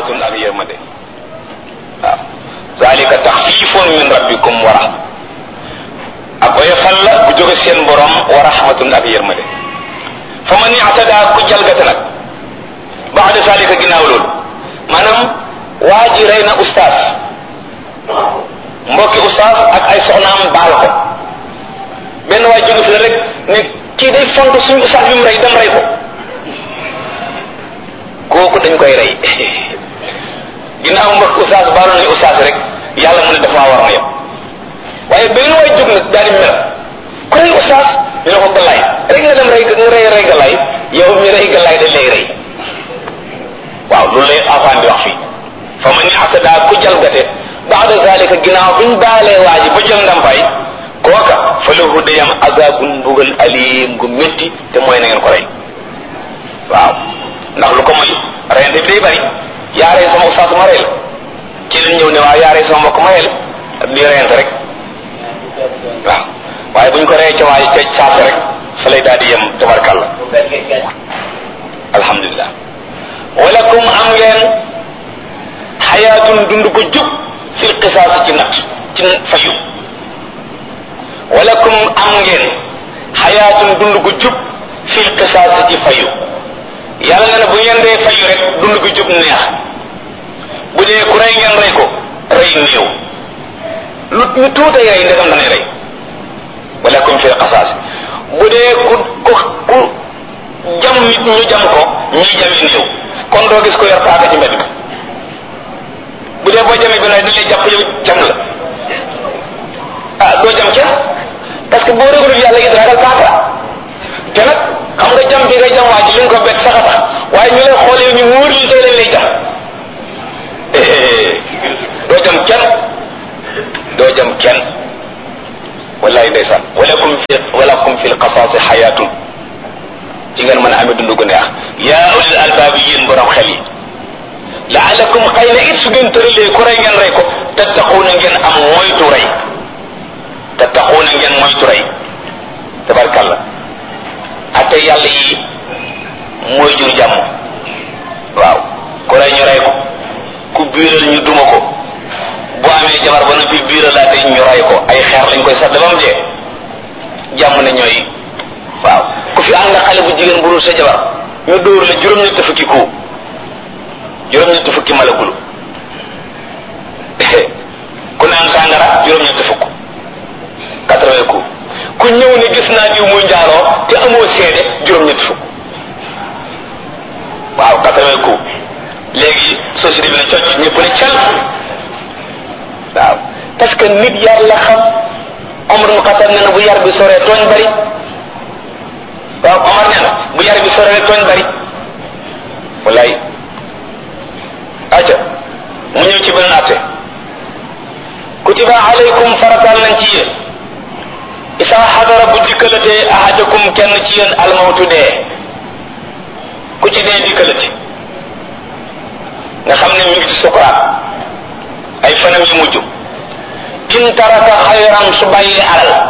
rahmatun ak yërmande waaw zalika taxfifun min rabbikum wa rahma ak oyofal la bu jóge seen borom wa rahmatun ak yërmande fa man i'tada ku jalgate nag ba'da zalika ginnaaw loolu maanaam waa ji rey na ustaas mbokki ustaas ak ay soxnaam baal ko benn waay jóge fi la rek ne kii day fonk suñu ustaas bi mu rey dem rey ko kooku dañ koy rey ginnaaw mbokki ustaas baaloon nañu ustaas rek yàlla mu ne dafa war a yem waaye benn waay jóg nag daal di mer ku rey ustaas ñu ne ko galaay rek nga dem rey galaay yow mi rey galaay dañ lay rey waaw loolu lay afaan di wax fii fa man i'tada ku jalgate ba'da zalika ginnaaw biñ baalee waa ji ba jël ndàmpaay kooka fa lahu dayam azabun mbugal alim gu métti te mooy na ngeen ko rey waaw ndax lu ko mooy reyante bi day bari yaa rey sama ustaas ma rey la ci lañ ñëw ne waaw yaa rey sama mbokk ma rey la ak di reyante rek waaw waaye buñ ko reyee ca waaye ca saase rek fa lay daal di yem tabarkalla alhamdulilah walakum am ngeen xayaatun dund ko jub fil qisaas ci nat ci fayu walakum am ngeen xayaatun dund ko jub fil qisaas ci fayu yàlla na ne bu ngeen dee fayu rek dund ko jub neex bu dee ku rey ngeen rey ko rey néew lu ñu tuutay rey ndegam danay rey walakum fil qisaas bu dee ku jam nit ñu jam ko ñii jami néew kon doo gis ko yor paaka ci mbedd bu dee boo jamee bi dañ lay jàpp yow jam la doo jam kenn parce que boo réglul yàlla it ragal paaka te nag xam nga jam bi nga jam waa ji li nga ko bett sax a tax waaye ñu lay xoolee ñu wóor li tey lañ lay jam doo jam kenn wallahi ndeysaan walakum fil qasaasi xayaatun ci ngeen mën a amee dund gu neex yaa ulil albaab yéen borom xel yi laalakum xëy na it su ngeen tëralee ku rey ngeen rey ko tattaquuna ngeen am moytu rey tabarkalla ate yàlla yi mooy jur jàmm waaw ku rey ñu rey ko ku biiral ñu duma ko bu amee jabar ba noppi biiralaate ñu rey ko ay xeer lañ koy sadd ba mu dee jàmm ne ñooy waaw ku fi ànd xale bu jigéen bu dul sa jabar ñu dóor la juróom-ñetti fukki ku juróom-ñetti fukki malagulu ku naan sàngara juróom-ñetti fukk 80 ku ku ñëw ne gis naa diw muy njaaloo te amoo seede juróom-ñetti fukk waaw 80 ku léegi société bi ne cocc ñëpp ne cal waaw parce que nit yar la xam Omar mu Xattaab nee na bu yar bi soree tooñ bari waaw Omar nee na bu yar bi soree tooñ bari wallaay aca mu ñëw ci beneen atte kutiba alaykum farataal nañ ci yéen isa xadara bu dikkalatee ahadakum kenn ci yéen almawtu dee ku ci dee dikkalati nga xam ne mi ngi ci sukuraat ay fanam yu mujj in taraka xayran su bàyyee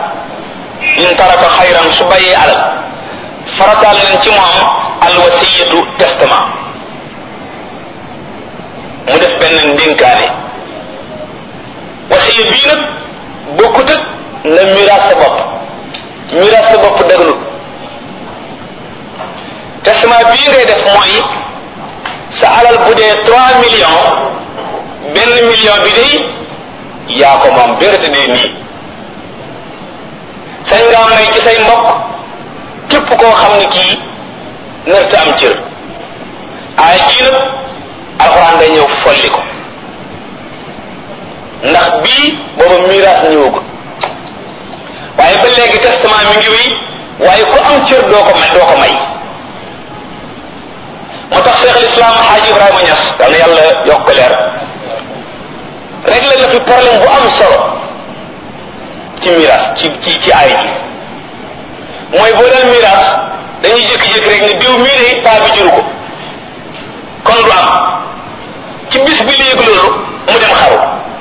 alal farataal nañ ci moom alwasiyatu testament mu def benn ndénkaane wasiya bii nag bokkut ak nga miraas sa bopp dëgganul testament bii ngay def mooy sa alal bu dee 3 millions benn million bi day yaa ko moom bi nga tëddee nii sañ nga may ci say mbokk képp koo xam ne kii nërta am cër ay jii nag alxuraan day ñëw folli ko ndax bii booba miraas ñëwagul waaye ba léegi testament mi ngi wéy waaye ku am cër doo ko may moo tax Cheikh al Islam Hadji Ibrahima Niass dal na yàlla yokk ko leer réglé na fi problème bu am solo ci miraas ci ay ji mooy boo dal miraas dañuy jékki-jékki rek ne diw mii de paa bi juru ko kon du am ci bis bi léegi loolu mu dem xaru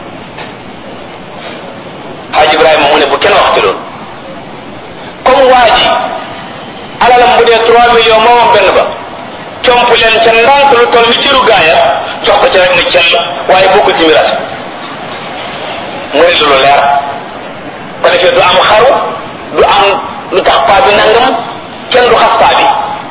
Hadji Ibrahima mu ne bu kenn wax ci loolu comme waa ji alalam bu dee 3 millions moomam benn ba comp leen ca ndànk lu toll ni ciru gaaya jox ko ci rek waaye bokkul ci miraas mu ne lu leer ko defee du am xaru du am lu tax paa bi nangam kenn du xas paa bi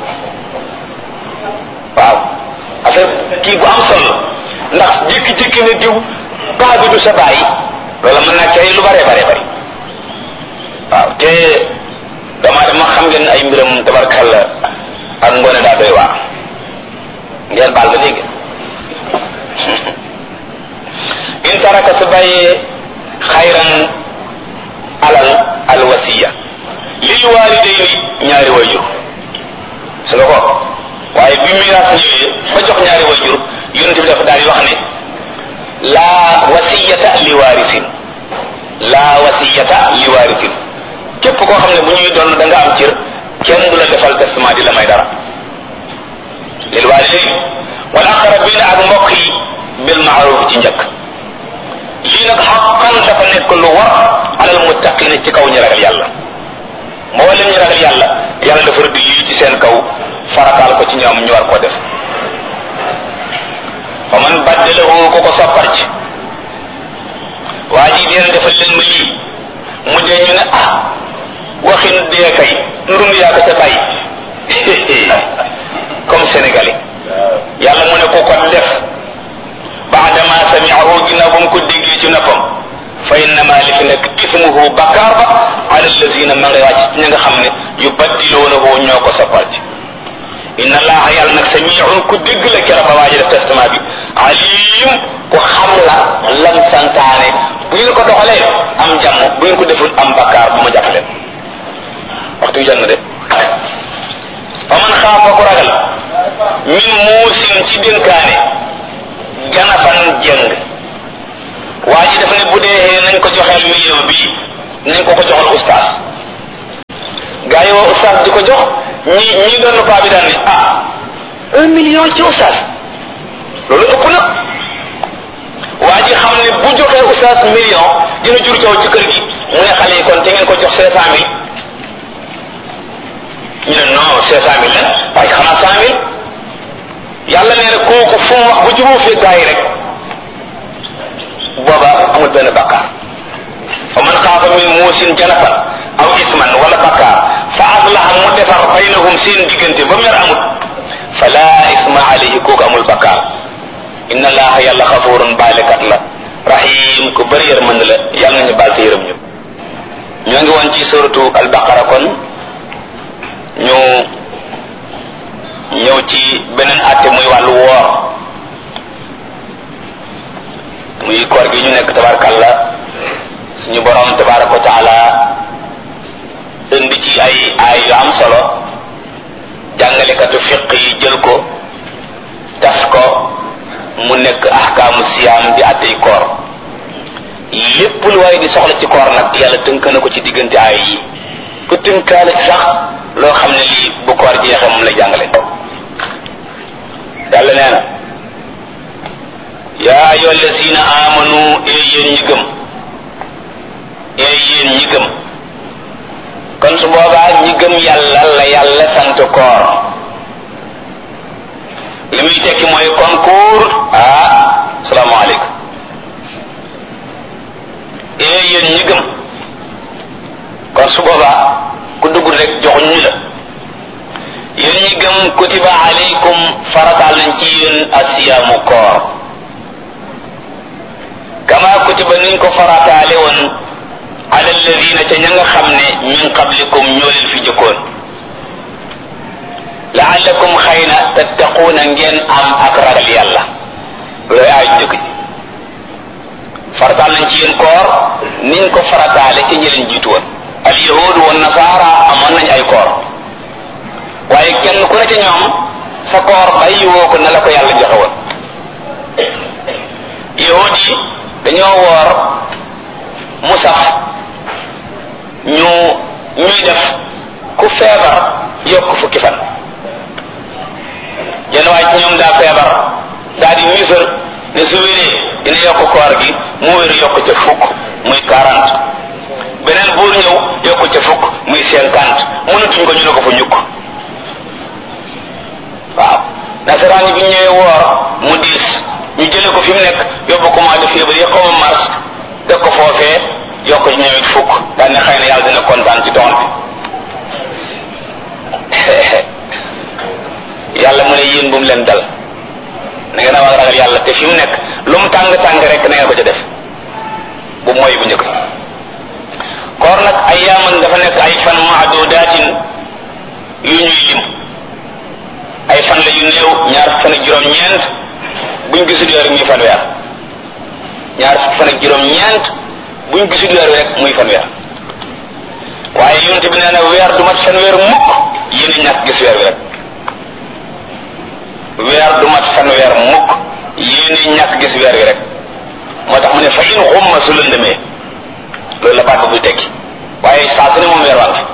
waaw affaire kii bu am solo ndax jékki-jékki ne diw paa bi du sa bàyyi loolu mën naa cay lu bare bare bari waaw te dama xam ngeen ay mbiram tabarkalla ak ngoone daa doy waar ngeen baal ma léegi in taraka su bàyyee xayran alal alwasiya lil walidayni ñaari wayjur su nga ko waaye bi miraas ñëwee ba jox ñaari wayjur yonent bi dafa daal di wax ne laa wasiyata li waarisin laa wasiyata li waarisin képp koo xam ne bu ñuy doon da nga am cër kenn du la defal testament di la may dara lil walidayn wal aqrabina ak mbokk yi bil ma'ruf ci njëkk lii nag xaqan dafa nekk lu war alal muttaqina ci kaw ñu ragal yàlla mboolem ñu ragal yàlla yàlla dafa rëdd lii ci seen kaw farataal ko ci ñoom ñu war koo def fa man baddalahu ko ko soppar ci waa ji dina defal leen ma lii mu dee ñu ne waxin dee kay ndund yaa ko ca tay comme sénégalais yàlla mu ne ko ko def baadama sami'ahu ginnaaw ba mu ko déggee ci noppam fa innama li fi nekk ismuhu bakkaar ba ala allazina ma ngay wàcc ñi nga xam ne yubaddiloonahu ñoo ko soppar ci inna allaha yàlla nag sami'un ku dégg la kera ba waaji def testament bi alim ku xam la lam santaane bu ngeen ko doxalee am jàmm bu ngeen ko deful am bakkaar bu ma jàpp leen waxtu wi jot na de fa man xaafa ku ragal min muusin ci dénkaane janafan jëng waa ji dafa ne bu dee nañ ko joxeel million bii nañ ko joxal ustaas gaa yi woo ustaas di ko jox ñi doon paa bi daan ne 1 million ci ustaas loolu ëpp na waa ji xam ne bu joxee ustaas million dina jur coow ci kër gi mu ne xale yi kon te ngeen ko jox 500 000 ñu ne non 500 000 lan waaye xanaa 100 000 yàlla nee na kooku fu mu wax bu jubóo fee gaa yi rek booba amul benn bakkaar fa man xaafa min muusin janafan aw isman wala bakkaar fa aslaha mu defar baynahum seen diggante ba mer amut fala isma alayhi kooku amul bakkaar inna allaha yàlla xafurun baalekat la rahim ku bëri yërmande la yàlla nañu baal te yërëm ñu ñoo ngi woon ci suratu albaqara kon ñu ñëw ci beneen àtte muy wàllu woor muy koor gi ñu nekk tabarkalla suñu borom tabaraka wa taala indi ci ay yu am solo jàngalekatu fiq yi jël ko tas ko mu nekk ahkaamu siyaam di àttey koor lépp lu waaye di soxla ci koor nag yàlla tënk na ko ci diggante ay yi ku tënkaale ci sax loo xam ne lii bu koor jeexee moom la jàngale yàlla nee na yaa ayyuha allazina amanu yéen ñi gëm yéen ñi gëm kon su boobaa ñi gëm yàlla la yàlla sant koor li muy tekki mooy concours salaamaaleykum yéen ñi gëm kon su boobaa ku dugg rek joxuñu la yéen ñi gëm kutiba alaykum farataal nañ ci yéen asiyaamu koor kama kutiba niñ ko farataale woon ala alladina ca ña nga xam ne min qablikum ñoo leen fi jëkkoon laallakum xëy na tattaquuna ngeen am ak ragal yàlla loolu ay jëkk ji farataal nañ ci yéen koor niñ ko farataale ci ñi leen jiitu woon al yahudu wa nasaara amoon nañ ay koor waaye kenn ku ne ci ñoom sa koor bàyyi woo ko na la ko yàlla joxe woon yahud yi dañoo woor mu saf ñuy def ku feebar yokk fukki fan yenn waaye ci ñoom daa feebar daa di misër ne su wéree dina yokk koor gi mu wér yokk ca fukk muy 40 beneen buur ñëw yokk ca fukk muy 50 mënatuñ ko ñu ne ko fa ñukk waaw nasaraan yi bi ñëwee woor mu diis ñu jële ko fi mu nekk yóbbu ko mois de février xaw ma mars def ko foofee yokk ci ñoom it fukk daan ne xëy na yàlla dina kontaan ci doon bi yàlla mu ne yéen bu mu leen dal na ngeen a war a ragal yàlla te fi mu nekk lu mu tàng rek na ngeen ko ca def bu mooy bu njëkk koor nag ay yaaman dafa nekk ay fan maadudatin yu ñuy lim ay fan la yu néew ñaar fan ak juróom-ñeent buñ gisul weer muy fanweer ñaar fan ak juróom-ñeent buñ gisul weer rek muy fanweer waaye yonent bi nee na weer du mat fanweer mukk yéen a ñàkk gis weer bi rek weer du mat fanweer mukk yéen a ñàkk gis weer bi rek moo tax mu ne fa in xumma su lëndëmee loolu la baat bu tekki waaye saa su ne moom weer waa fi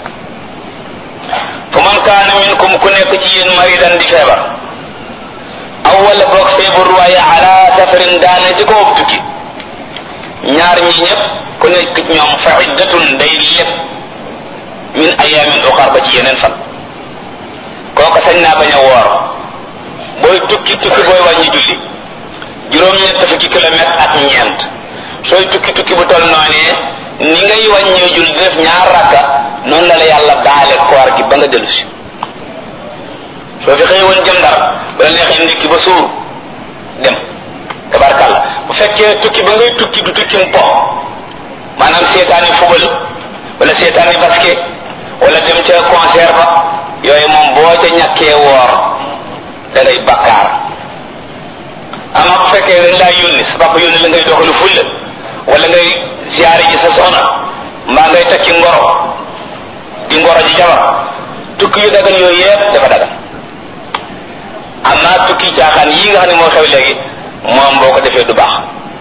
fa man kaana minkum ku nekk ci yéen maridan di feebar aw wala boog feebar waaye ala safarin daane ci kaw tukki ñaar ñi ñëpp ku nekk ci ñoom fa iddatun day lépp min ayamin uxar ba ci yeneen fan kooka sañ naa bañ a woor booy tukki booy wàññi julli juróom-ñett fukki kilomètre ak ñeent sooy tukki bu toll noonee ni ngay wàññee julli di def ñaar rakka noonu la yàlla baale koor gi ba nga dellu si soo fi xëy woon jëm Ndar ba la neexee ndékki ba suur dem tabarkàlla bu fekkee tukki ba ngay tukki du tukki mu po maanaam seetaani fubal wala seetaani basket wala dem ca concert ba yooyu moom boo ca ñàkkee woor da ngay bakkaar ama bu fekkee dañ laa yónni sa papa yónni la ngay doxalu fulla wala ngay ziyaare ji sa soxna mbaa ngay takki ngoro di ngoro ji jabar tukki yu dagan yooyu yëpp dafa dagan amma tukki caaxaan yii nga xam ne moo xew léegi moom boo ko defee du baax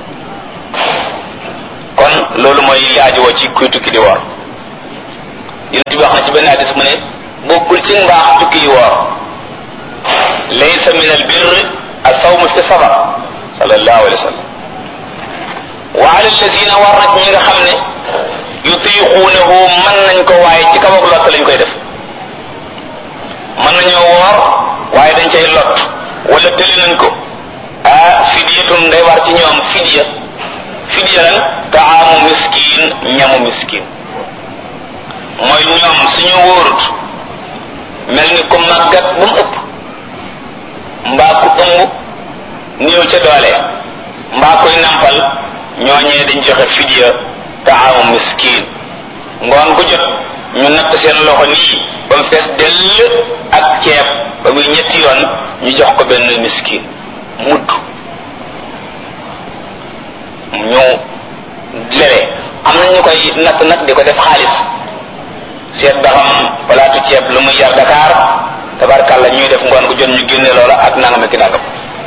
kon loolu mooy li aajowoo ci kuy tukki di woor yonent bi wax na ci benn hadis mu ne bokkul ci mbaax tukki yi woor laysa min al birri as-sawmu fi safar sallallahu alayhi wa sallam wa ala alladina war na ñi nga xam ne yutiquunahu mën nañ ko waaye ci kaw ak lott lañ koy def mën nañoo woor waaye dañ cay lot wala tëli nañ ko fidyatun day war ci ñoom fidya lan taamu miskin ñamu miskin mooy ñoom suñu wóorut mel ni ko màggat bu mu ëpp mbaa ku ëmb néew ca doole mbaa koy nampal ñooñee dañ joxe fidya taamu miskin ngoon ku jot ñu natt seen loxo nii ba mu fees dell ak ceeb ba muy ñetti yoon ñu jox ko benn miskin mudd ñu lele am na ñu koy natt nag di ko def xaalis seet ba xam palaatu ceeb lu muy yar Dakar tabarkàlla ñuy def ngoon gu jot ñu génne loola ak nangam ak nangam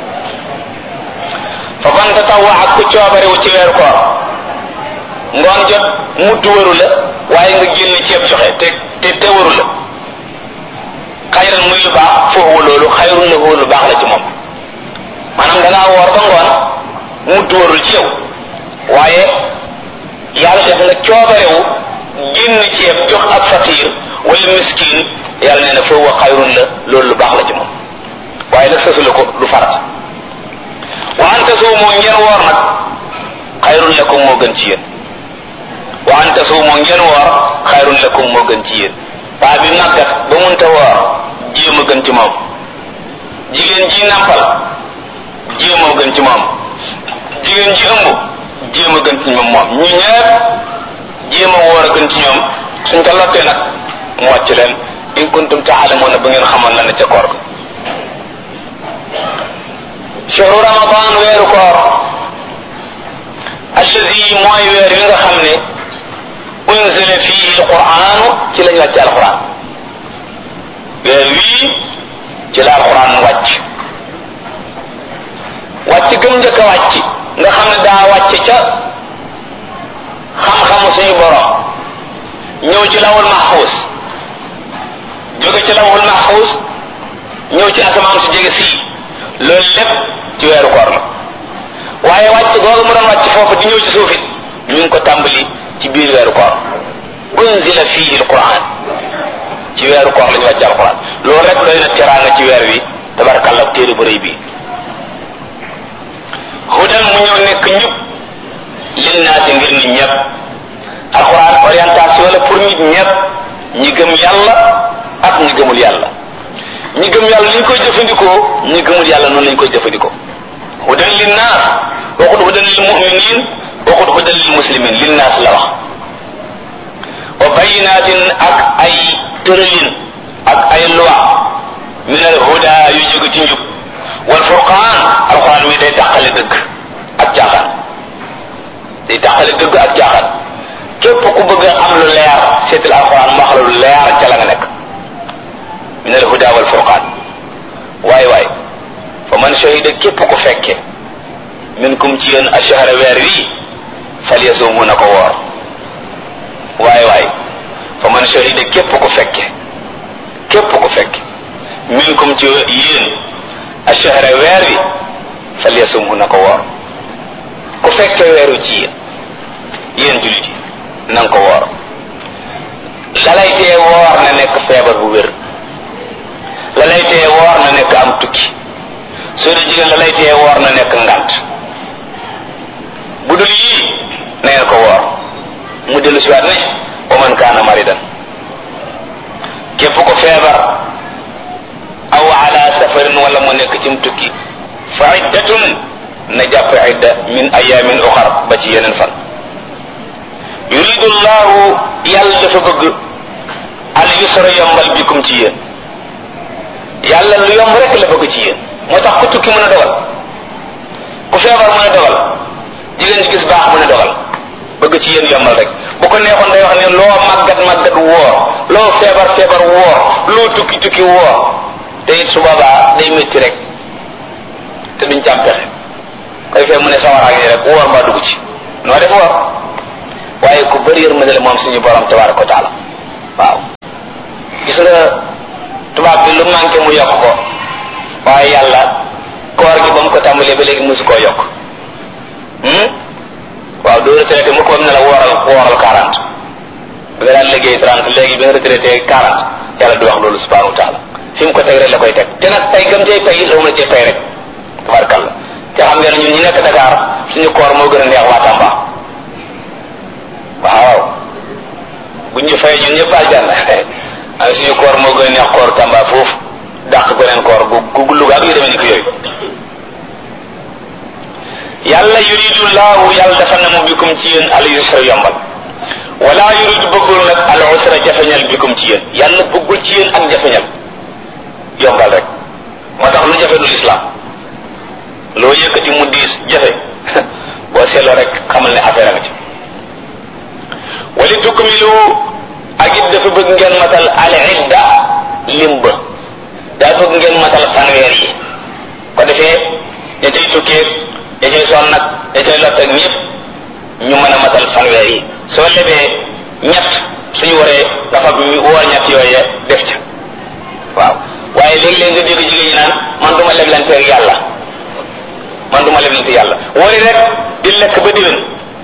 fa man tatawwa ak ku coobarewu ci weeru koor ngoon jot mudd waru la waaye nga génne ceeb joxe te waru la xayran muy lu baax foofu loolu xayrun la lu baax la ci moom maanaam dangaa woor ba ngoon mudd warul ci yow waaye yàlla def nga coobarewu génn ceeb jox ab fakir wala miskin yàlla nee na foofu xayrun la loolu lu baax la ci moom waaye nag sësu la ko du farat wa an tasuumu ngeen woor nag xayrun lakum moo gën ci yéen wa an tasuumu ngeen woor xayrun lakum moo gën ci yéen paa bi màggat ba munta woor jéem a gën ci moom jigéen ji nàmpal jéem a gën ci moom jigéen ji ëmb jéem a gën ci moom ñu ñëpp jéem a woor a gën ci ñoom suñ ko lottee nag mu wàcc leen in kuntum taalamuuna ba ngeen xamoon la ne ca koor ga shahru ramadan weeru koor allazi mooy weer wi nga xam ne unzila fihi alquranu ci lañ wàcc alquran weer wii ci la alquran wàcc gëm njëkk a wàcc nga xam ne daa wàcc ca xam-xamu suñu borom ñëw ci lawul mahfuz jóge ci lawul mahfuz ñëw ci asamaan su jege sii loolu lépp ci weeru koor la waaye wàcc googu mu doon wàcc foofu di ñëw ci suufit ñu ngi ko tàmbali ci biir weeru koor unzila fihi alquran ci weeru koor lañu wàcc alquran loolu rek doy na teraanga ci weer wi tabarakallah téere bu rëy bi hudan nekk njub linnaasi ngir nit ñëpp. alquran orientation la pour nit ñëpp, ñi gëm yàlla ak ñi gëmul yàlla. ñi gëm yàlla ni ñu koy jëfandikoo, ñi gëmul yàlla noonu lañ koy jëfandikoo. hudan linnaas waxut hudan lil mu'minin, waxut hudan lil muslimin, linnaas la wax. wa bayinatin ak ay tëralin ak ay loi min al huda yu jóge ci njub. wal furqaan alquran mi day tàqale dëgg ak caaxaan, day tàqale dëgg ak caaxaan. képp ku bëgg a am lu leer seetal alquran mu wax la lu leer ca la nga nekk. min al huda wal furqaan. waay waay fa man shahida képp ku fekke minkum ci yéen ashahra weer wi falyasumhu na ko woor. waay waay fa man shahida képp ku fekke minkum ci yéen ashahra weer wi falyasumhu na ko woor. ku fekke weeru ci yéen jullit yi na nga ko woor. la lay tee woor na nekk feebar bu wér, la lay tee woor na nekk am tukki, soo dee jigéen la lay tee woor na nekk ngant. bu dul yii na ngeen ko woor. mu dellu si waat ne wa man kaana maridan képp ko feebar aw ala safarin wala mu nekk cim tukki fa iddatun na jàpp idda min ayamin uxar ba ci yeneen fan. yuridu llahu yàlla dafa bëgg al yusra yombal bikum ci yéen. yàlla lu yomb rek la bëgg ci yéen, moo tax ku tukki mën a dogal, ku feebar mën a dogal, jigéen ci gis baax mën a dogal, bëgg ci yéen yombal rek. bu ko neexoon day wax ne loo màggat woor, loo feebar woor, loo tukki woor, te it su boobaa day métti rek te duñ càm pexe. koy fee mu ne sawaraag yi rek woor mbaa dugg ci noo def woor. waaye ku bëri yërmande la moom suñu borom tabaaraka wa taala. waaw gis nga tubaab bi lu manqué mu yokk ko, waaye yàlla koor gi ba mu ko tàmbalee ba léegi mosu koo yokk. waaw doo retraité mu ko ne la wooral 40 bi nga daan liggéey 30 léegi bi nga retraité 40 yàlla du wax loolu subhanahu wa taala. fi mu ko teg rek la koy teg, te nag tey gëm cay pay la mën a cay pay rek tabarkalla. te xam ngeen ñun ñi nekk Dakar suñu koor moo gën a neex waa Tamba. waaw bu ñu fay ñun ñëpp aljanna ay suñu koor moo gën a neex koor Tamba foofu dàq beneen koor gu Louga ak yu demee ni ko yooyu. yàlla yuridu laahu yàlla dafa na mu bikum ci yéen al yusra yombal, wala yuridu bëggul nag al usra jafeñal bikum ci yéen. yàlla bëggul ci yéen ak jafeñal, yombal rek. moo tax lu jafe du islam. loo yëkkati mu diis jafe boo seetloo rek xamal ne affaire a nga ci. wali tukmilu ak it dafa bëgg ngeen matal al idda lim ba, daa bëgg ngeen matal fanweer yi. ko defee ña cay tukkee ña cay sonn nag ña cay lott ak ñëpp ñu mën a matal fanweer yi. soo lebee ñett suñu waree dafa woor ñett yooye def ca. waaw waaye léegi-léegi nga dégg jigéen ñi naan man duma leblanteeg yàlla, man duma leblanteeg yàlla. wari rek di lekk ba diwén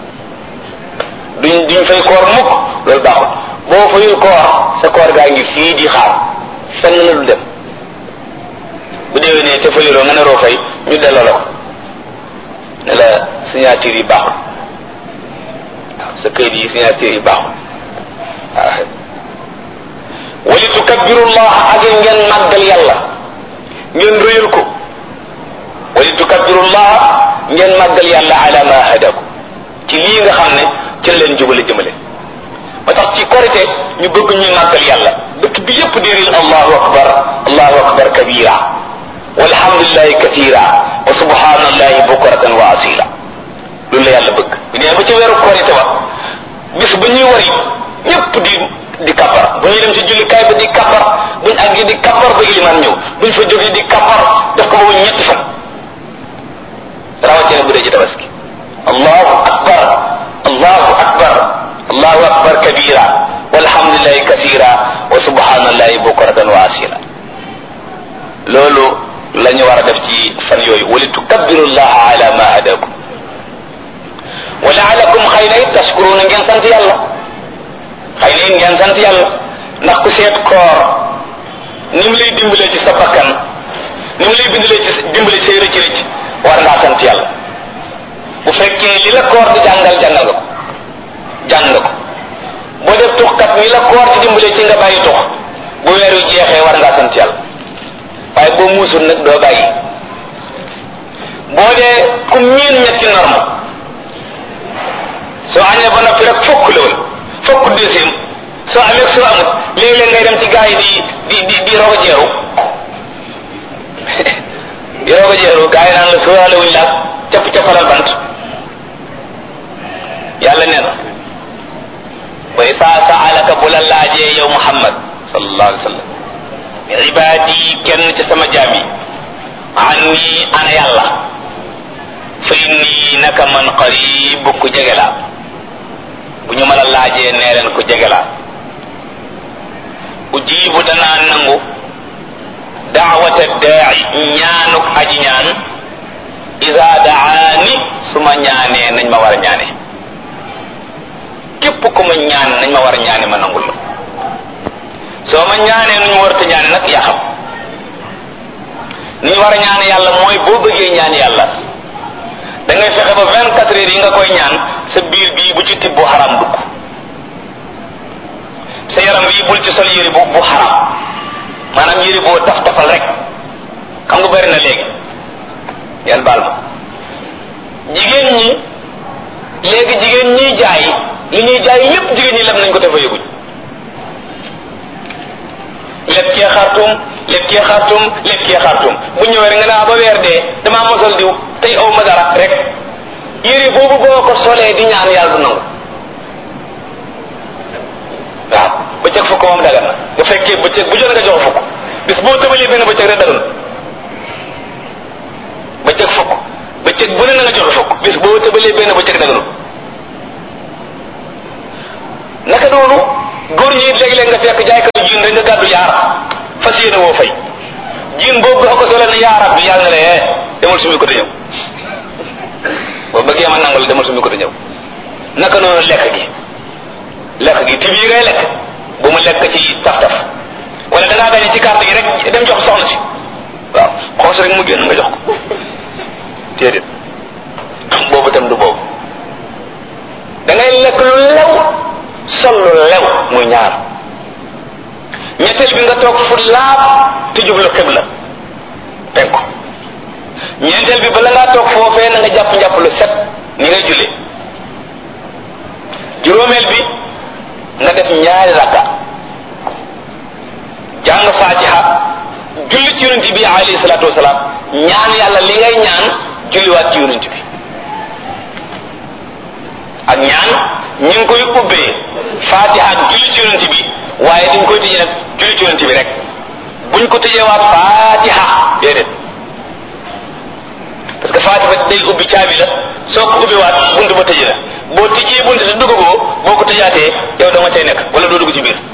duñ fay koor mukk, loolu baaxul. boo fayul koor sa koor gaa ngi fii di xaar, fenn la du dem. bu déwénee te fayuloo nga ne roo fay ñu delloo la ko ne la signature yi baaxul. waaw sa këyit yi signature yi baaxul. waaw wali tukabbirullah ak ngeen màggal yàlla, ngeen rëyal ko. wali tukabbirullah ngeen màggal yàlla ala ma hadaku ci lii nga xam ne ci la leen jubale jëmale. ba tax ci korite ñu bëgg ñuy màggal yàlla, dëkk bi yépp di riil allahu akbar kabira walhamdulillahi kathira wa subhanallahi bukratan wa asila. loolu la yàlla bëgg. bu ñëwee ba ci weeru korite ba bis ba ñuy wari ñépp di kappar, bu ñuy dem ci jullikaay ba di kappar, buñ àggi di kappar ba iliman ñëw, buñ fa jógee di kappar def ko boobu ñetti fan. rawatina bu dee ci tabaski. allahu akbar allahu akbar kabira walhamdulillahi kathira wa subhanallahi bukratan wa asila. loolu la ñu war a def ci fan yooyu. wali tukabbiru llaha ala ma hadakum wa laalakum xëy na it tashkuruna ngeen sant yàlla. xëy na it ngeen sant yàlla ndax ku seet koor ni mu lay dimbalee ci sa bakkan, ni mu lay dimbale ci say rëcc-rëcc, war ngaa sant yàlla. bu fekkee li la koor di jàngal ko jàng ko boo def tuxkat mi la koor di dimbale ci nga bàyyi tux bu weer wi jeexee war ngaa sant yàlla waaye boo muusul nag doo bàyyi. boo dee ku miin ñetti norme soo añee ba noppi rek fokk la woon fokk deuxième soo amee soo amut léeg-léeg ngay dem ci gaa yi di roog a jeeru di roog a jeeru gaa yi naan la sóoraale wuñ la capp-cappalal bant. yàlla nee na wa isaa saalaka bu la laajee yow Muhammad sallallahu alayhi wa sallam ibaadi kenn ci sama jaam yi anni ana yàlla fa inni naka man qarib ku jege laa bu ñu mën a laajee nee leen ku jege laa ujibu danaa nangu daawata daai ñaanuk aji ñaan iza daani su ma ñaanee nañ ma war a ñaane képp ku ma ñaan nañ ma war a ñaane ma nangul la soo ma ñaanee nuñ ma war a ñaane nag yaa xam ni ñu war a ñaan yàlla mooy boo bëggee ñaan yàlla da ngay fexe ba 24 heures yi nga koy ñaan sa biir bii bu ci tibb bu xaram dugg sa yaram bii bul ci sol yëri bu xaram maanaam yëri boo taf tafal rek xam nga bari na léegi yàlla baal ma jigéen ñi léegi jigéen ñiy jaay li ñuy jaay yépp jigéen ñi lem nañ ko dafa yëguñ lépp kee xartum lépp kee xartum bu ñëwee rek nga naa ba weer dee damaa mosal diw tey aw ma dara rek yére boobu boo ko solee di ñaan yàlla du nangu waaw bëccëg fukk moom dagan na bu fekkee bëccëg bu jot nga jox fukk bis boo tëbalee benn bëccëg rek dagan bëccëg fukk bëccëg bu ne na nga jox fukk bis boo tëbalee benn bëccëg daganul naka noonu góor ñi léeg-léeg nga fekk jaay ko jiin rek nga gàddu yaar fas yéene woo fay jiin boobu dafa ko sole ne yaarab bi yàlla na le demal sumi ko te ñëw boo bëggee ma nangal demal sumi ko te ñëw naka noonu lekk gi ti bii ngay lekk bu mu lekk ci taf-taf wala dangaa gañe ci carte gi rek dem jox soxna si waaw xoos rek mu génn nga jox ko téedéet boobu tam du boobu da ngay lekk lu lew sol lu lew muy ñaar ñetteel bi nga toog fu laab te jublu xibla penku ñeenteel bi bala ngaa toog foofee na nga jàpp lu set ni ngay julli juróomeel bi nga def ñaari rakka jàng fatiha julli ci yonent bi alayhi salaatu wasalaam ñaan yàlla li ngay ñaan julliwaat ci yonent bi ak ñaan ñu ngi koy ubbee fatiha julli ci yonent bi waaye dañ koy tëjee nag julli ci yonent bi rek buñ ko tëjeewaat fatiha déedéet parce que fatiha day ubbi caabi la soo ko ubbiwaat bunt ba tëjee la boo tëjee bunt te duggagoo boo ko tëjaatee yow dama cay nekk wala doo dugg ci biir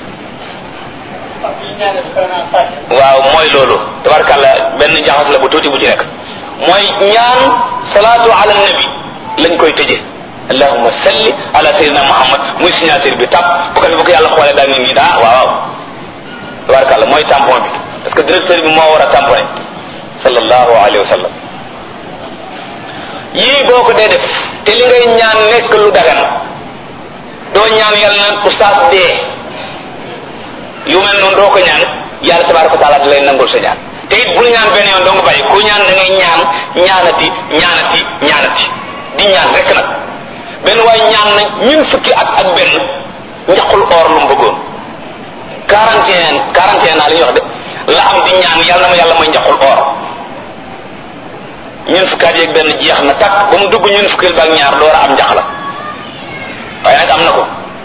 waaw mooy loolu tabarkàlla benn jaxas la bu tuuti bu ci nekk mooy ñaan salaatu ala nabi lañ koy tëjee allahumma salli ala sayyidina muhammad muy signature bi tàpp bu ko fi bu ko yàlla xoolee daal nii daa waaw tabarkàlla mooy tampon bi parce que directeur bi moo war a tamponné sallallahu alayhi wa sallam yii boo ko dee def te li ngay ñaan nekk lu dagan doo ñaan yàlla naan oustaz dee yu mel noonu doo ko ñaan yàlla tabaraka wa taala da lay nangul sa ñaan te it bul ñaan benn yoon doo nga bàyyi ku ñaan da ngay ñaanati di ñaan rek nag benn waay ñaan na ñun fukki at ak benn njaqul or lu mu bëggoon 41 naa li ñuy wax de la am di ñaan yàlla na ma yàlla may njaqul or ñun fukki at yeeg benn jeex na takk ba mu dugg ñun fukki baak ñaar door a am njax la waaye nag am na ko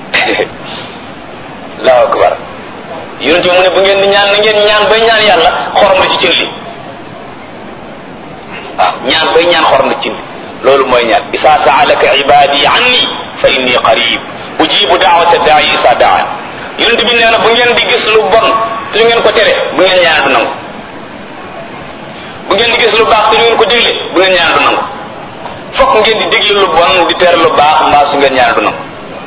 allahu akbar yonent bi mu ne bu ngeen di ñaan na ngeen ñaan bay ñaan yàlla xorom la ci cin li waaw ñaan bay ñaan xorom la ci cin li loolu mooy ñaan isa saalaka ibadi anni fa inni qarib ujibu daawata daai isa daan yonent bi nee na bu ngeen di gis lu bon te lu ngeen ko tere bu ngeen ñaan du nangu bu ngeen di gis lu baax te lu ngeen ko digle bu ngeen ñaan du nangu fokk ngeen di digle lu bon di tere lu baax mbaa su ngeen ñaan du nangu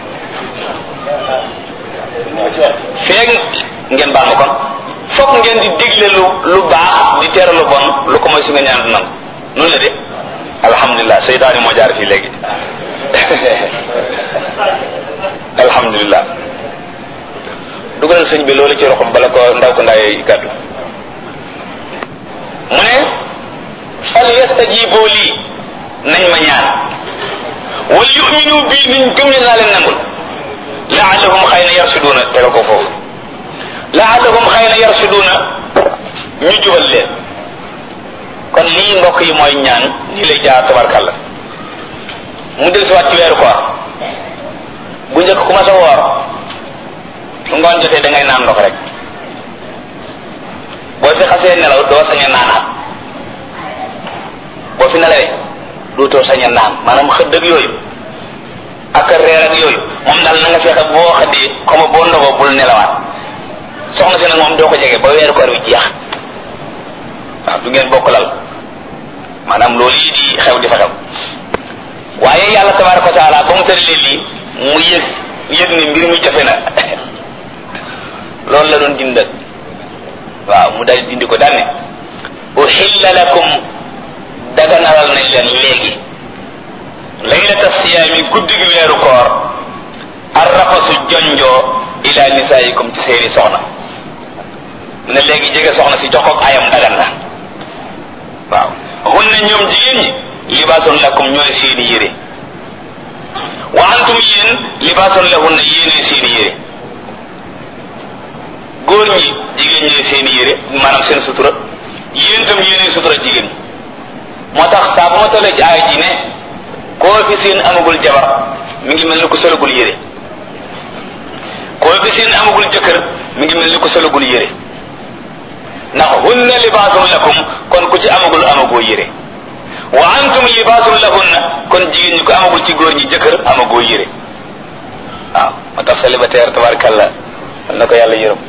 feeg ngeen baal ma kon fokk ngeen di digle lu baax di tere lu bon lu ko mooy su ngeen ñaan du nangu noonu la de alhamdulilah seytaane moo jaar fii léegi alhamdulilah dugalal sëñ bi loolu ci roxam bala ko ndaw ko ndaay gàddu mu ne fal yastajibu lii nañ ma ñaan wal yuminu bii niñ gëm ne naa leen nangul laallahum xëy na yarsuduuna tega ko foofu laallahum xëy na yarsuduuna ñu jubal leen kon lii mbokk yi mooy ñaan nii lay jaar tabarkàlla mu del si waat ci weeru koor bu njëkk ku ma sa woor su ngoon jotee da ngay naan ndox rek boo fi xasee nelaw doo sañ a naanaat boo fi nelawee dootoo sañ a naan maanaam xëdd ak yooyu ak reer ak yooyu moom daal na nga fexe boo xëddee comme boo ndogoo bul nelawaat soxna si nag moom doo ko jege ba weeru koor wi jeex waaw du ngeen bokk lal maanaam loolu yi di xew di fa xew waaye yàlla tabaraka wa taala ba mu tëralee lii mu yëg ni mbir mi jafe na loolu la doon dindal waaw mu dal dindi ko daal ne uhilla lakum daganalal nañ leen léegi laylata siyaami guddi gi weeru koor arrafasu jonjoo ila nisaayikum ci seeni soxna mu ne léegi jege soxna si jox ko ayam dagan na waaw hunna ñoom jigéen ñi libaasun lakum ñooy seeni yére wa antum yéen libaasun lahunna yéenee seeni yére góor ñi jigéen ñooy seeni yére maanaam seen sutura yéen tam yéenee sutura jigéen ñi moo tax saa bu ma tollee ci aaya ji ne koo fi seen amagul jabar mi ngi mel ni ko solagul yére koo fi seen amagul jëkkër mi ngi mel ni ko solagul yére ndax hunna libaasun lakum kon ku ci amagul amagoo yére wa antum libaasun lahunna kon jigéen ñi ko amagul ci góor ñi jëkkër amagoo yére waaw moo tax célibataire tabarakallah na ko yàlla yërëm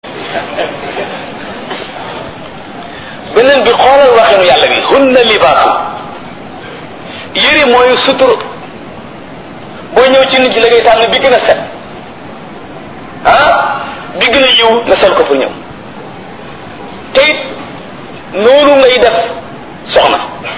beneen bi xoolal waxinu yàlla bi hunna libaasu yëri mooy sutur boo ñëw ci nit ñi la ngay tànn bi gën a set bi gën a yiw nga sol ko fu ñëw te it noonu ngay def soxna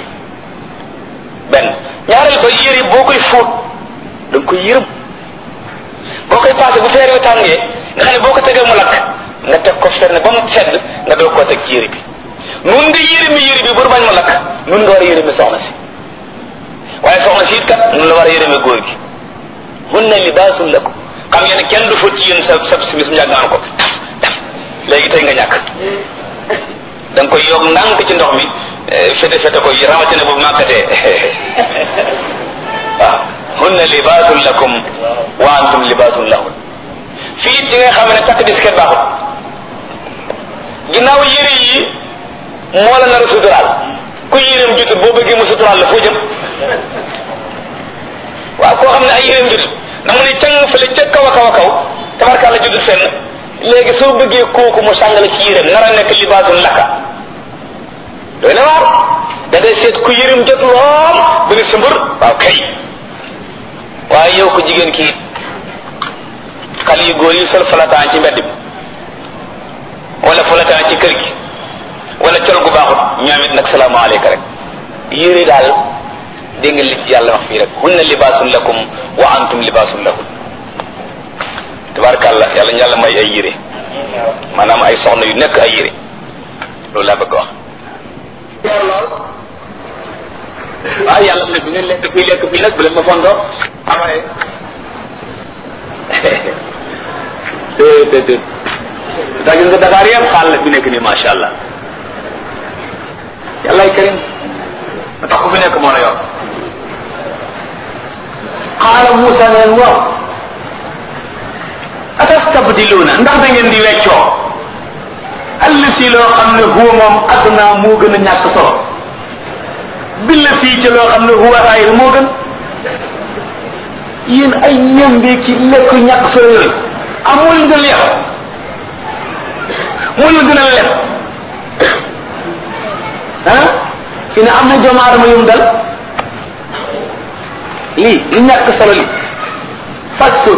benn ñaareel ba yëri boo koy fóot da nga koy yërëm boo koy passé bu feer wi tàngee nga xam ne boo ko tegee mu lakk nga teg ko fenn ba mu sedd nga doog koo teg ci yëri bi nun nga yërëmi yëri bi bur bañ mu lakk nun nga war a yërëmi soxna si waaye soxna si it kat nun la war a yërëmi góor gi hunna libaasun lakum xam ngeen ne kenn du fóot ci yéen sa si bis mu yàgg naan ko taf taf léegi tey nga ñàkk da nga koy yokk ndànk ci ndox mi fete fete ko rawatina bu màkkatee waaw hunna libaasun lakum wa antum libaasun lahun fii ci nga xam ne takk disket baaxut ginnaaw yére yi moo la nar a suturaal ku yéreem jutut boo bëggee mu suturaal la foo jëm waaw koo xam ne ay yéreem jutut da nga ne càng fële ca kaw a kaw a kaw tabarkàlla jutut fenn léegi soo bëggee kooku mu sàngale ci yéreem nar a nekk libaasun laka doy na waar da ngay seet ku yéreem jot lool ba ne sa mbër waaw kay waaye yow ko jigéen kii xale yu góor yi sol falataan ci mbedd bi wala falataan ci kër gi wala col gu baaxut ñoom it nag salaamaaleyka rek yére daal dégg nga li ci yàlla wax fii rek hunna libaasun lakum wa antum libaasun lahun tabaarakallah yàlla ñu yàlla may ay yére maanaam ay soxna yu nekk ay yére loolu laa bëgg wax waaw yàlla mu ne bu ngeen lekk fii nag bu leen ma fondoo amaye déedéet daa gis nga Dakar yëpp xaal la fi nekk nii masha Allah yàllaay karim ma tax ku fi nekk moo la yor xaala Moussa neen waaw atastabdiluuna ndax da ngeen di weccoo allati loo xam ne huwa moom adnaa moo gën a ñàkk solo billati ci loo xam ne huwa xayr moo gën yéen ay ñambi ki lekk ñàkk solo yooyu amul nga leex mu la gën a leb fi ne am na doomu aadama yum dal lii lu ñàkk solo li fast food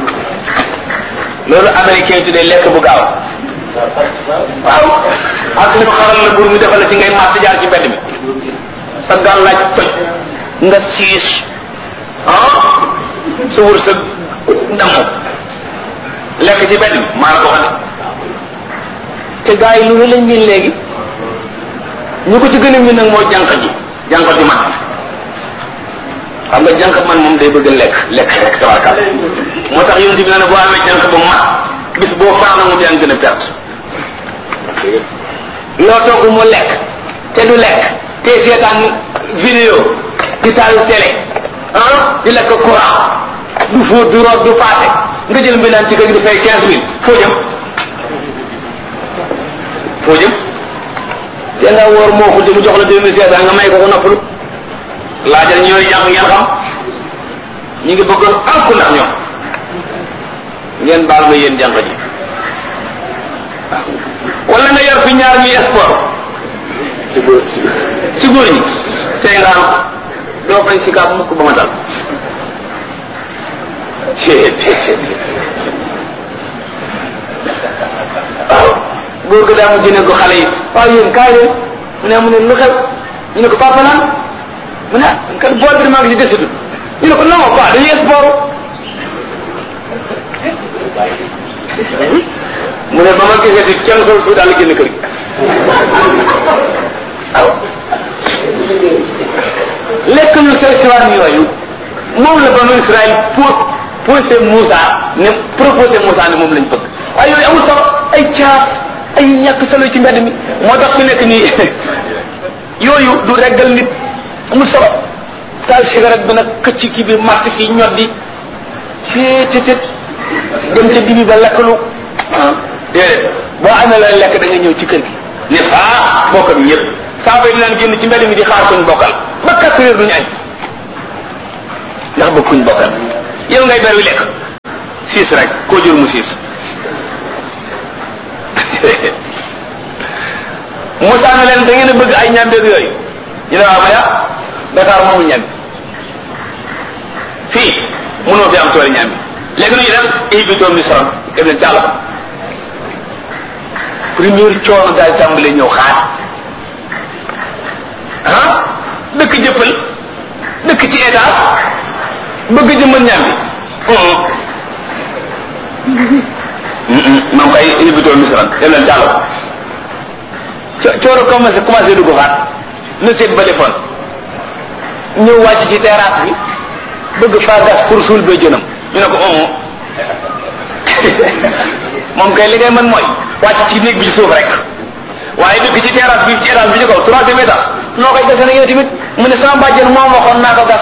loolu américain tuddee lekk bu gaaw waaw ak ñu xaral la buur mu defal la ci ngay màtt jaar ci mbedd mi sa gàllaaj toj nga siis sa wërsëg damu lekk ci mbedd mi maa la ko waxee te gars yi lu ne lañ miin léegi ñu ko ci gën a miin nag mooy jànq ji man xam nga jànq man moom day bëgg lekk rek tabarkaal moo tax yonent bi ne boo amee jànq ba mat bis boo faana moom yaa ngi gën a perte loo togg mu lekk te du lekk te seetaan vidéo di taal télé di lekk courant du fóot du root du paase nga jël mbindaan ci kër gi di fay 15 000 foo jëm te nga wóor moo ko mu jox la 2500 nga may ko noppalu laajal ñooy jàng ngeen xam ñu ngi bëgg alku ndax ñoom ngeen baal ma yéen jàng ji wala nga yor fi ñaar ñuy sport ci góor ñi tey nga am doo fay si kaab mukk ba ma dal waaw góor ga daa mu jëne ko xale yi waaw yéen kaay leen mu ne mu ne lu xew ñu ne ko papa naan mu ne kat bool bi maa ngi ci desitu ñu ne ko non pas dañuy sport mu ne ba ma gisee ci kenn sol su daal génn kër gi waaw lekk ñu say siwaan yooyu moom la banu Israël posé Moussa ne proposé Moussa ne moom lañ bëgg waaye yooyu amul sax ay caaf ay ñàkk solo ci mbedd mi moo tax fi nekk nii yooyu du reggal nit amul solo taal cigarette bi nag këcc kii bi màtt fii ñoddi ceetetet dem ca dibi ba lekkalu déedéet boo amee la lekk da nga ñëw ci kër gi ne faa bokkam ñëpp saa fay dinaan génn ci mbedd mi di xaar kuñ bokkal ba 4 heures duñu añ ndax ba kuñ bokkal yow ngay ber wi lekk siis rek koo jur mu siis Moussa na leen da ngeen a bëgg ay ñambeeg yooyu ñu ne waaw ma ya Dakar moomul ñambi fii mënoo fi am tool ñambi léegi nu ñu def évitoo misron dem leen càll première coono daal tàmbalee ñëw xaar dëkk jëppal dëkk ci étage bëgg jëmmal ñambi moom kay évitoo misron dem leen càll coono commencé dugg faat na seet ba defoon ñëw wàcc ci terrasse bi bëgg faa gas pour suul ba jënam ñu ne ko moom kay li ngay mën mooy wàcc ci néeg bi ci suuf rek waaye dëkk ci terrasse bi ci étage bi ci kaw 3e étage noo koy gasee na yow tamit mu ne sama bàjjen moom waxoon naa ko gas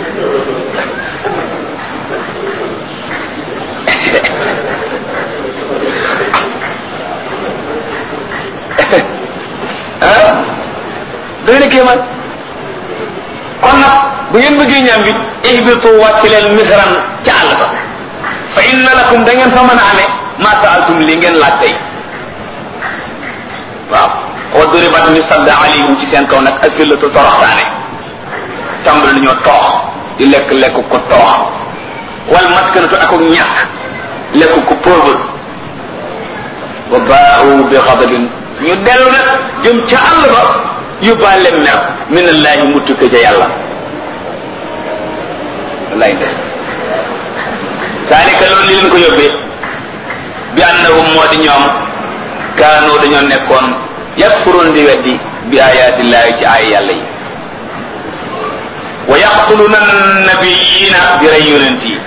doy na kéemaan kon nag bu ngeen bëggee ñaam gi ihbitu wàcc leen misran ca àll ba fa inna lakum da ngeen fa mën a amee ma saaltum li ngeen laaj tey waaw wa duribat ñu sadda alayhim ci seen kaw nag asillatu toroxtaane tàmbali nañoo toox di lekk ko toox wal maskanatu ak ñàkk lekk ko pauvre wa baa'u bi ghadabin ñu dellu nag jëm ca àll ba yóbbaale mer min allahi mu tukke ca yàlla wallaay des zalika loolu li leen ko yóbbee bi annahum moo di ñoom kaanu dañoo nekkoon yakfuroon di weddi bi ayatillahi ci ay yàlla yi wa yaqtuluna nabiyina bi rey yonent yi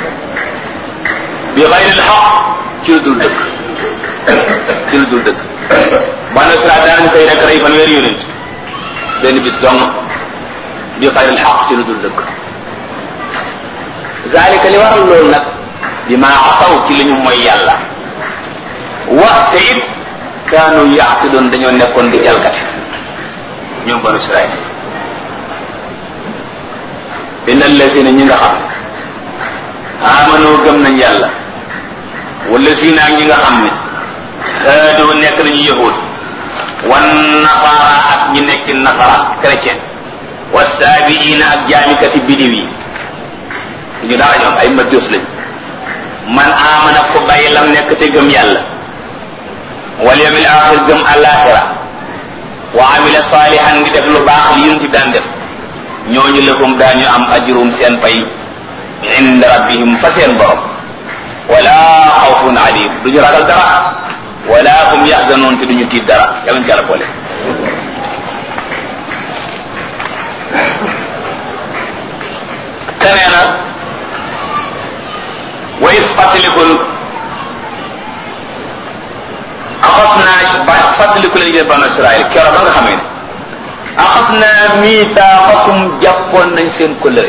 bi xayril xaq ci lu dul dëkk ci lu dul dëkk banu Israel daanañ koy nekk rey fanweeri yonent benn bis dong bi xayril xaq ci lu dul dëkk zalika li waral loolu nag bi ma ataw ci li ñu mooy yàlla waxte it kaanu yaqidoon dañoo nekkoon di jalgati ñoom banu Israel inna allazina ñi nga xam amanu gëm nañ yàlla wallazina ak ñi nga xam ne haadu nekk nañu yahud wan nasara ak ñi nekk nasara chrétien wasaabiina ak jaamikati bidiw yi ñu dara ñoom ay majus lañ man amana ko bàyyi lam nekk te gëm yàlla wal yawmil axir gëm alaxira wa amila salihan ngi def lu baax li yun ci daan def ñooñu lahum daañu am ajrum seen pay inda rabbihim fa seen borom wala xawfun alim duñu ragal dara wala hum yaxzanoon te duñu tiit dara yàlla ñu ci yàlla boole. keneen nag wa is fàttalikul axas naa ba fàttaliku leen yéen banu Israël keroog ba nga xamee ne axas naa miitaaxakum jàppoon nañ seen kóllëre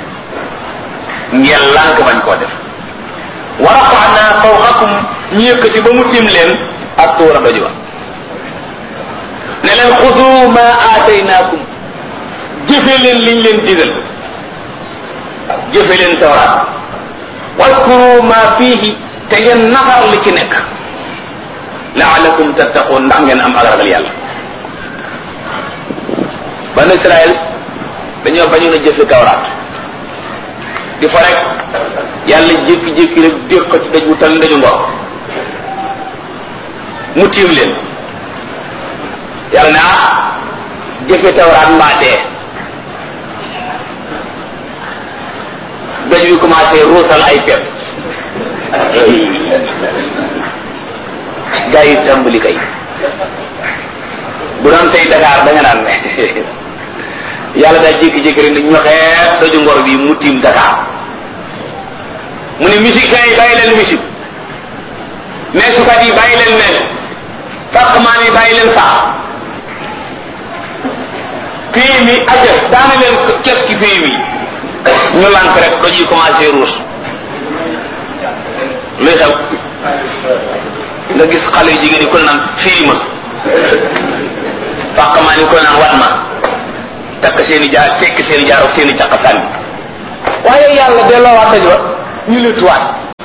ngeen lànk bañ koo def wa rafaanaa fawqakum ñu yëkkati ba mu tiim leen ak tuura doj wa ne leen xudu ma aataynaakum jëfe leen liñ leen digal jëfe leen tawraat wadkuru ma fiihi te ngeen nafar li ci nekk laalakum tattaqun ndax ngeen am ak ragal yàlla. banu Israël dañoo bañoon a jëfe tawraat di fa rek yàlla jékki-jékki rek dégg ko ci daj wu tal ndaju ngor mu tiim leen yàlla ne ah jëfe tawraat mbaa dee daj wi commencé ruusal ay pepp gaa yi tàmbali kay bu doon tey Dakar da nga naan yàlla daa jékki-jékki rek ni ñoxee daju ngor bi mu tiim Dakar mu ne musiciens yi bàyyi leen musique meesukat yi bàyyi leen mees fàqmaan yi bàyyi leen sax pays mi ajëf daana leen kes ci pays mi ñu lànk rek doj yi commencé ruus luy xew nga gis xale yu jigéen yi ko naan firi ma fàqmaan yi ko naan wat ma takk seen i jaar tekk seen i jaar ak seen i caq sànni waaye yàlla delloo waat daj wa ñu lëttuwaat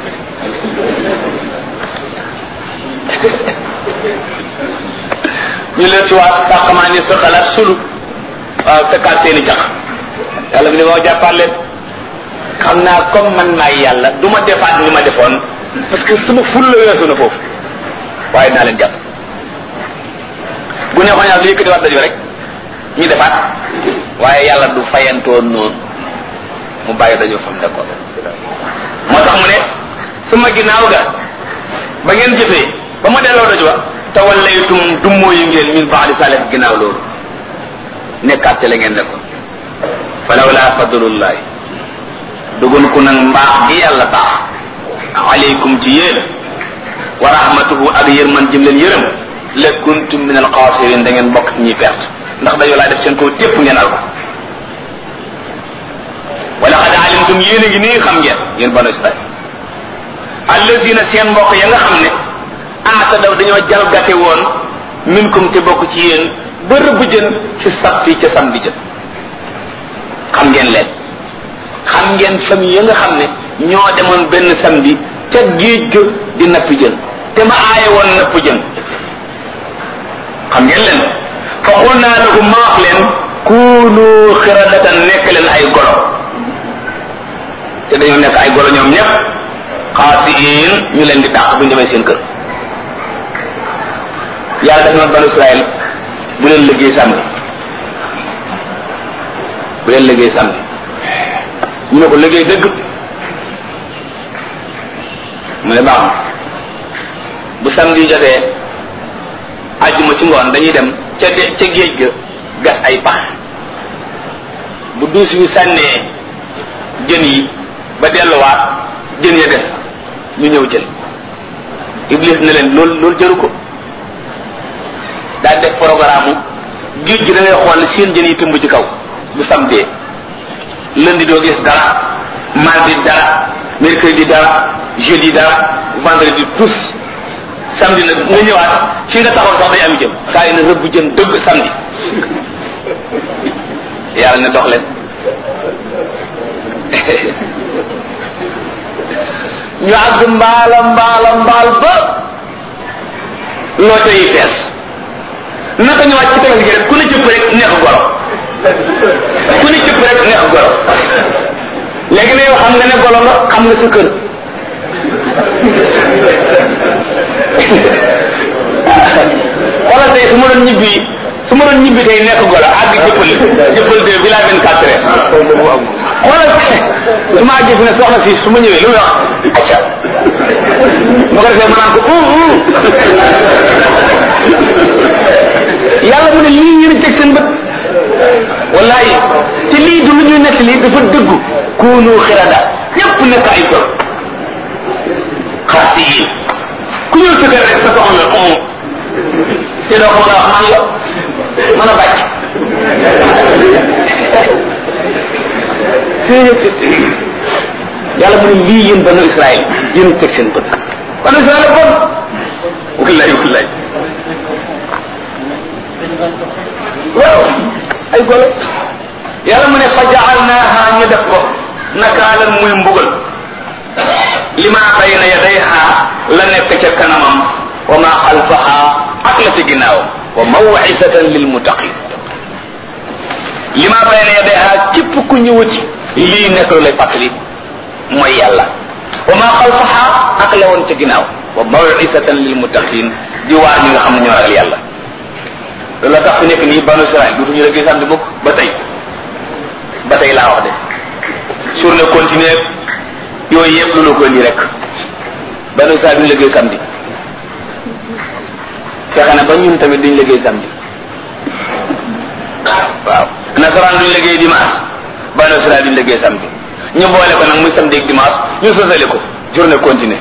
ñu lëttuwaat fàqmaan yi sa xalaat sulu waaw tekkaat seen i caq yàlla bi ne moo jàppaat leen xam naa comme man maay yàlla du ma defaat ni ma defoon parce que suma ful la weesu na foofu waaye naa leen jàpp bu neexoon yàlla lu yëkkati waat daju rek ñu defaat waaye yàlla du fayantoon noonu mu bàyyi dajoo fam d'accord moo tax mu ne suma ginnaaw ga ba ngeen jëfee ba ma delloo daju wa tawallaytum dummóoyu ngeen min ba'di salih ginnaaw loolu nekkaat ca la ngeen nekkoon falawla fadlullahi dugun ku nag mbaax gi yàlla baax aleykum ci yéen wa rahmatuhu ak yërman jëm leen yërëm la kuntum min al xaasirin da ngeen bokk ci ñuy perte ndax dañoo laa def seen kaw tépp ngeen al ko wala xad alimtum yéen a ngi nii xam ngeen yéen banu Israil allazina seen mbokk ya nga xam ne aatadaw dañoo jalgate woon minkum te bokk ci yéen ba rëbb jën fi sabti ca samedi jën xam ngeen leen xam ngeen famille ya nga xam ne ñoo demoon benn samedi ca géej ga di nappi jën te ma aaye woon napp jën xam ngeen leen fa xul naa lahum ma wax leen kuunu xiradatan nekk leen ay golo te dañoo nekk ay golo ñoom ñëpp xaasiin ñu leen di dàq bu ñu demee seen kër yàlla def na banu Israël bu leen liggéey samedi bu leen liggéey samedi ñu ne ko liggéey dëgg mu ne baax na bu samedi jotee àjjuma ci ngoon dañuy dem ca géej ga gas ay pax bu duus wi sànnee jën yi ba delluwaat jën ya des ñu ñëw jël Iblis ne leen loolu jëru ko daal def programme géej gi da ngay xool seen jën yi tëmb ci kaw bu samedi lundi doo gis dara mardi dara mercredi dara jeudi dara vendredi tous samedi nag nga ñëwaat fi nga taxaw sax day am jëm saa yi na rëbb jën dëgg samedi yàlla ne dox leen ñu àgg mbaal ba loo yi fees naka ñu wàcc ci tefes gi rek ku ne cëpp rek neex goro ku ne cëpp rek neex goro léegi ne yow xam nga ne golo nga xam nga sa kër xoolal tey su ma doon ñibbi su ma doon ñibbi tey nekk golo àgg jëppal de village 24 heures xoolal su ma àggee fi ne soxna si su ma ñëwee lu muy wax acca ma ko defee ma naan ko yàlla mu ne lii ngeen teg seen bët wallahi ci lii du lu ñuy nekk lii dafa dëggu kuunu xirada ñëpp nekk ay gol xaasi yi ku ñëw sa kër rek sa soxna te doo ko mën a wax man la mën a bàcc yàlla mu ne lii yéen banu Israël yéen teg seen bët banu Israël bon wallahi wallahi waaw ay golo yàlla mu ne fa jaalnaaha ñu def ko nakaalan muy mbugal lima bayna yadayha la nekk ca kanamam wa ma xalfaha ak la ci ginnaawam wa maw'izatan lil muttaqin lima bayna yadayha képp ku ñëwati lii nekk lu lay fàttali mooy yàlla wa ma xalfaha ak la woon ca ginnaaw wa maw'izatan lil muttaqin di waar ñi nga xam ne ñoo ragal yàlla loolu la tax fi nekk nii banu Israël du ñu la gis samedi mukk ba tey laa wax de journée continue yooyu yëpp lu la ko indi rek banu Israël duñu liggéey samedi fexe na ba ñun tamit duñu liggéey samedi waaw nasaraan duñu liggéey dimanche banu Israël duñu liggéey samedi ñu boole ko nag muy samedi ak dimanche ñu sosale ko journée continue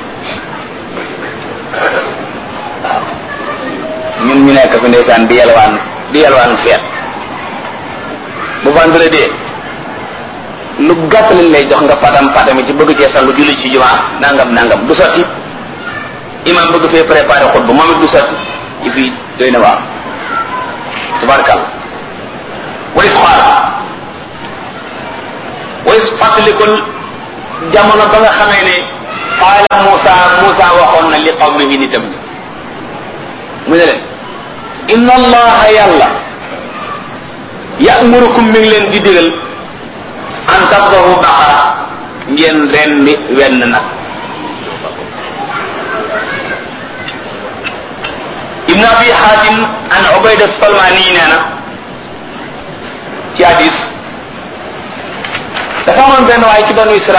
waaw ñun ñu nekk fi ndeysaan di yalwaan feet bu vendredi lu gàtt lañ lay jox nga fatami ci bëgg cee sangu julli ci jumaa nangam du sotti imam bëgg fee préparé xutba moom it du sotti yi fii doy na waaw tabarakàllah way fàttalikul jamono ba nga xamee ne qaala Muusa waxoon na li qawmihi nitam ni mu ne leen inna allaha yàlla ya'murukum mi ngi leen di digal an tadbahu baqara ngeen rendi wenn nag ibn abi hatim an ubayda salmani nee na ci hadis dafa amoon benn waay ci banu Israël